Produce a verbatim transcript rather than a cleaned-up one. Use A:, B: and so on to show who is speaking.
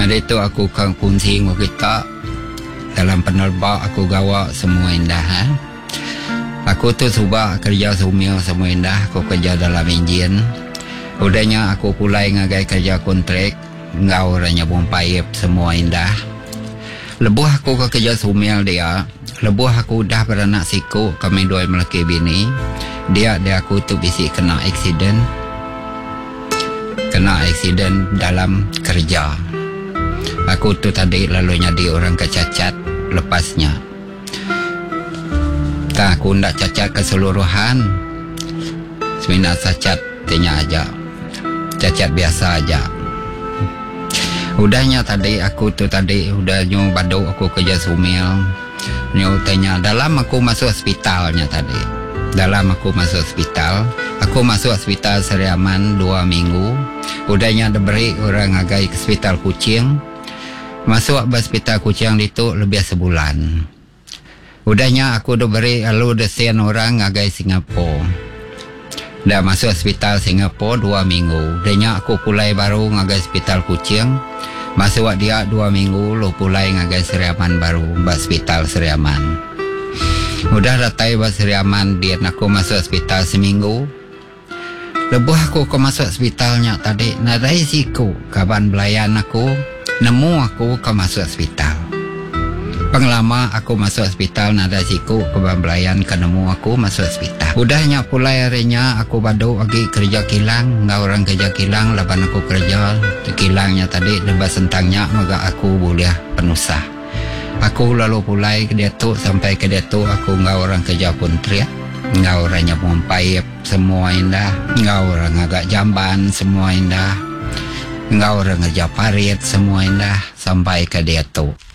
A: Ada itu aku kan kunci dengan kita dalam penerbak aku gawa semua indah. Ha? Aku tu cuba kerja sumil semua indah. Aku kerja dalam enjin. Udahnya aku pulai ngagai kerja kontrak. Ngau orangnya bompayep semua indah. Lebuh aku ke kerja sumil dia. Lebuh aku dah beranak siku kami dua melaki bini. Dia dia aku tu bisi kena aksiden. Kena aksiden dalam kerja. Aku tu tadi lalunya di orang kecacat lepasnya. Tak aku ndak cacat keseluruhan. Semina cacat tanya aja. Cacat biasa aja. Udahnya tadi aku tu tadi udah nyu badu aku kerja sumil. Nyu tanya dalam aku masuk hospitalnya tadi. Dalam aku masuk hospital. Aku masuk hospital Seriaman dua minggu. Udahnya diberi orang agai ke hospital Kuching. Masuk ke hospital Kuching itu lebih sebulan. Udahnya aku diberi lalu desian orang agai Singapura. Dah masuk hospital Singapura dua minggu. Udahnya aku pulai baru ngagai hospital Kuching. Masuk dia dua minggu lo pulai ngagai Seriaman baru. Hospital Seriaman. Udah datai bas Seriaman dia aku masuk hospital seminggu. Lebuh aku ke masuk hospitalnya tadi. Nadai siku kaban belayan aku. Nemu aku ke masuk hospital. Penglama aku masuk hospital nada siku ke belayan ke nemu aku masuk hospital. Udahnya pulai harinya aku badu lagi kerja kilang. Nggak orang kerja kilang laban aku kerja. Kilangnya tadi lebas sentangnya maka aku boleh penusah. Aku lalu pulai ke dia tu sampai ke dia tu aku nggak orang kerja kontrak. Nggak orangnya pompayep semua indah. Nggak orang agak jamban semua indah. Nggak orang kerja parit semua indah sampai ke dia tu.